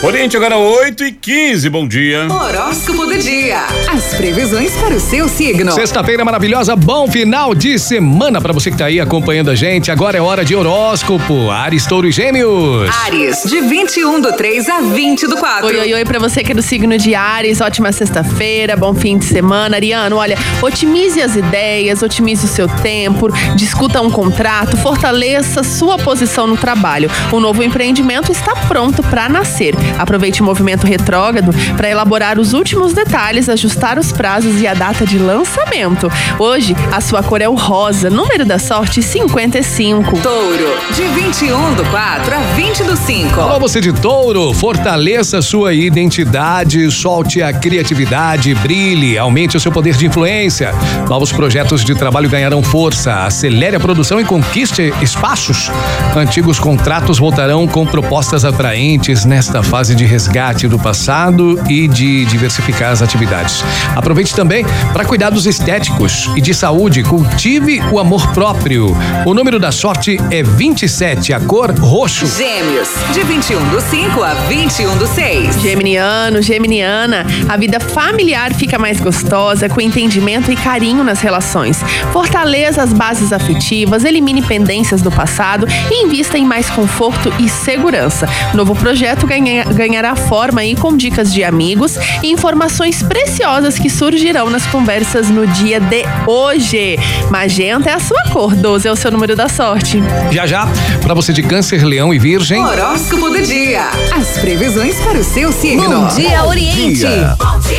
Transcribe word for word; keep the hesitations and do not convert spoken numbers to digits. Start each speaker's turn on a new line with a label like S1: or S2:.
S1: Oriente agora oito e quinze, bom dia.
S2: Horóscopo do dia. As previsões para o seu signo.
S3: Sexta-feira maravilhosa, bom final de semana pra você que tá aí acompanhando a gente. Agora é hora de horóscopo. Áries, Touro e Gêmeos.
S2: Áries, de vinte e um do três a vinte do quatro.
S4: Oi, oi, oi pra você que é do signo de Áries. Ótima sexta-feira, bom fim de semana. Ariano, olha, otimize as ideias, otimize o seu tempo, discuta um contrato, fortaleça sua posição no trabalho. O novo empreendimento está pronto pra nascer. Aproveite o movimento retrógrado para elaborar os últimos detalhes, ajustar os prazos e a data de lançamento. Hoje, a sua cor é o rosa, número da sorte cinquenta e cinco.
S2: Touro, de vinte e um do quatro a vinte do cinco.
S3: Alô, você de Touro, fortaleça sua identidade, solte a criatividade, brilhe, aumente o seu poder de influência. Novos projetos de trabalho ganharão força, acelere a produção e conquiste espaços. Antigos contratos voltarão com propostas atraentes nesta fase de resgate do passado e de diversificar as atividades. Aproveite também para cuidados estéticos e de saúde, cultive o amor próprio. O número da sorte é vinte e sete, a cor roxo.
S2: Gêmeos, de vinte e um do cinco a vinte e um do seis.
S4: Geminiano, geminiana, a vida familiar fica mais gostosa com entendimento e carinho nas relações. Fortaleça as bases afetivas, elimine pendências do passado e invista em mais conforto e segurança. Novo projeto ganha, ganhará forma aí com dicas de amigos e informações preciosas que surgirão nas conversas no dia de hoje. Magenta é a sua cor, doze é o seu número da sorte.
S3: Já já, para você de Câncer, Leão e Virgem.
S2: Horóscopo do dia. As previsões para o seu signo.
S5: Bom dia, Oriente.
S3: Dia.
S2: Bom dia.